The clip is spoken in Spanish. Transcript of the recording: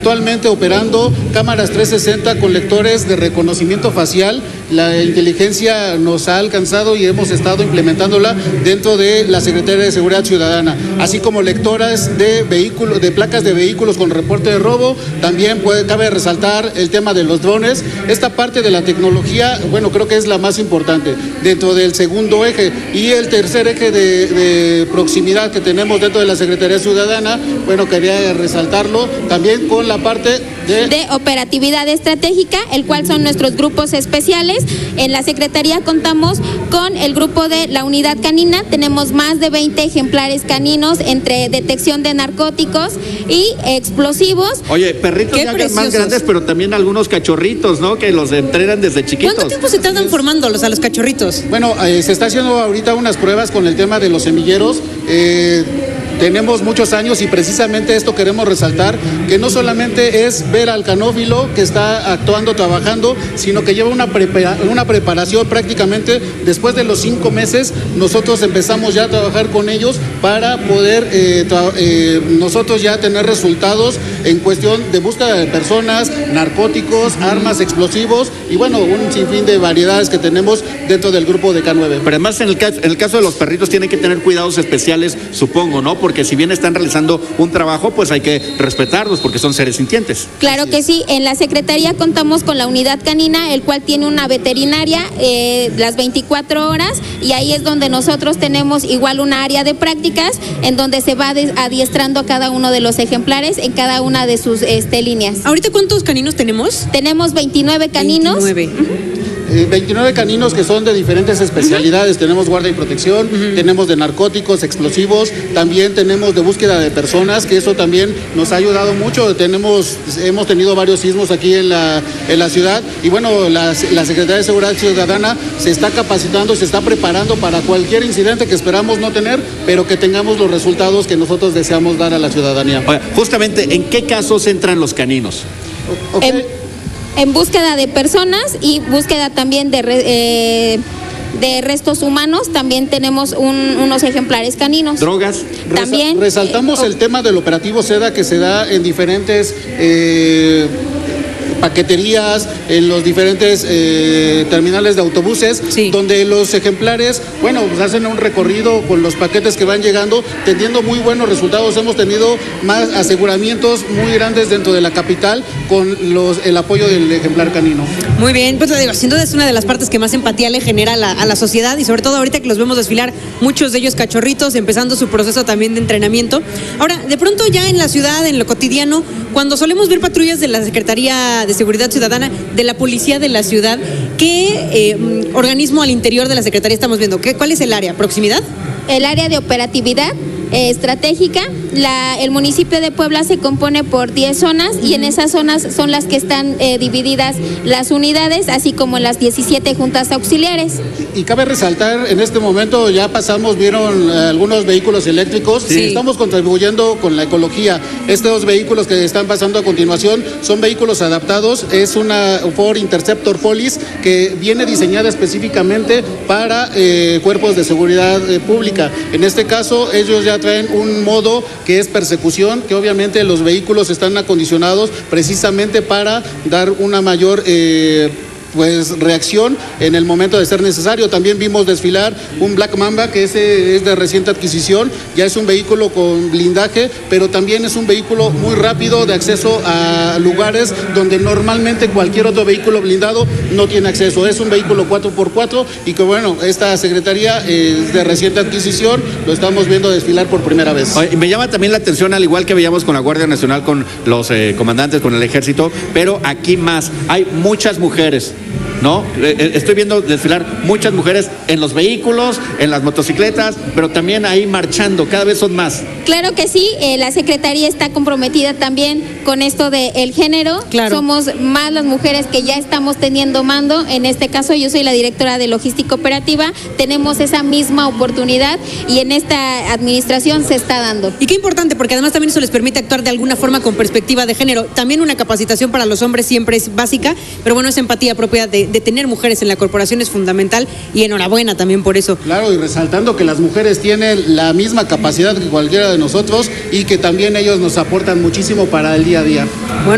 Actualmente operando cámaras 360 con lectores de reconocimiento facial. La inteligencia nos ha alcanzado y hemos estado implementándola dentro de la Secretaría de Seguridad Ciudadana, así como lectoras de vehículos, de placas de vehículos con reporte de robo. También cabe resaltar el tema de los drones. Esta parte de la tecnología, bueno, creo que es la más importante dentro del segundo eje. Y el tercer eje de proximidad que tenemos dentro de la Secretaría Ciudadana, bueno, quería resaltarlo también con la parte de operatividad estratégica, el cual son nuestros grupos especiales. En la Secretaría contamos con el grupo de la unidad canina, tenemos más de 20 ejemplares caninos entre detección de narcóticos y explosivos. Oye, perritos ya más grandes, pero también algunos cachorritos, ¿no? Que los entrenan desde chiquitos. ¿Cuánto tiempo se tardan formándolos a los cachorritos? Bueno, se está haciendo ahorita unas pruebas con el tema de los semilleros. Tenemos muchos años y precisamente esto queremos resaltar, que no solamente es ver al canófilo que está actuando, trabajando, sino que lleva una preparación prácticamente. Después de los 5 meses, nosotros empezamos ya a trabajar con ellos para poder nosotros ya tener resultados en cuestión de búsqueda de personas, narcóticos, armas, explosivos y bueno, un sinfín de variedades que tenemos dentro del grupo de K9. Pero además en el caso de los perritos tienen que tener cuidados especiales, supongo, ¿no? Porque si bien están realizando un trabajo, pues hay que respetarlos porque son seres sintientes. Claro que sí, en la Secretaría contamos con la unidad canina, el cual tiene una veterinaria las 24 horas y ahí es donde nosotros tenemos igual una área de prácticas en donde se va adiestrando a cada uno de los ejemplares en cada una de sus líneas. ¿Ahorita cuántos caninos tenemos? Tenemos 29 caninos. 29 caninos que son de diferentes especialidades. Tenemos guardia y protección, tenemos de narcóticos, explosivos, también tenemos de búsqueda de personas, que eso también nos ha ayudado mucho. Hemos tenido varios sismos aquí en la ciudad y bueno, la Secretaría de Seguridad Ciudadana se está capacitando, se está preparando para cualquier incidente que esperamos no tener, pero que tengamos los resultados que nosotros deseamos dar a la ciudadanía. Oye, justamente, ¿en qué casos entran los caninos? En búsqueda de personas y búsqueda también de restos humanos, también tenemos unos ejemplares caninos. ¿Drogas? También. Resaltamos el tema del operativo SEDA que se da en diferentes paqueterías, en los diferentes terminales de autobuses, sí, donde los ejemplares, bueno, pues hacen un recorrido con los paquetes que van llegando, teniendo muy buenos resultados. Hemos tenido más aseguramientos muy grandes dentro de la capital con el apoyo del ejemplar canino. Muy bien, pues lo digo, sin duda es una de las partes que más empatía le genera a la sociedad y sobre todo ahorita que los vemos desfilar, muchos de ellos cachorritos, empezando su proceso también de entrenamiento. Ahora, de pronto ya en la ciudad, en lo cotidiano, cuando solemos ver patrullas de la Secretaría de Seguridad Ciudadana, de la Policía de la Ciudad, ¿qué organismo al interior de la Secretaría estamos viendo? ¿Cuál es el área? ¿Proximidad? El área de operatividad estratégica. El municipio de Puebla se compone por 10 zonas y en esas zonas son las que están divididas las unidades, así como las 17 juntas auxiliares. Y cabe resaltar, en este momento ya vieron algunos vehículos eléctricos, sí, estamos contribuyendo con la ecología. Estos vehículos que están pasando a continuación son vehículos adaptados, es una Ford Interceptor Police que viene diseñada específicamente para cuerpos de seguridad pública. En este caso, ellos ya traen un modo que es persecución, que obviamente los vehículos están acondicionados precisamente para dar una mayor reacción en el momento de ser necesario. También vimos desfilar un Black Mamba, que ese es de reciente adquisición, ya es un vehículo con blindaje, pero también es un vehículo muy rápido de acceso a lugares donde normalmente cualquier otro vehículo blindado no tiene acceso. Es un vehículo 4x4 y que bueno, esta secretaría es de reciente adquisición, lo estamos viendo desfilar por primera vez. Y me llama también la atención, al igual que veíamos con la Guardia Nacional, con los comandantes, con el ejército, pero aquí más, hay muchas mujeres, ¿no? Estoy viendo desfilar muchas mujeres en los vehículos, en las motocicletas, pero también ahí marchando, cada vez son más. Claro que sí, la Secretaría está comprometida también con esto del género. Claro. Somos más las mujeres que ya estamos teniendo mando. En este caso, yo soy la directora de Logística Operativa. Tenemos esa misma oportunidad y en esta administración se está dando. Y qué importante, porque además también eso les permite actuar de alguna forma con perspectiva de género. También una capacitación para los hombres siempre es básica, pero bueno, esa empatía propia de tener mujeres en la corporación es fundamental y enhorabuena también por eso. Claro, y resaltando que las mujeres tienen la misma capacidad que cualquiera de nosotros y que también ellos nos aportan muchísimo para el día a día. Bueno.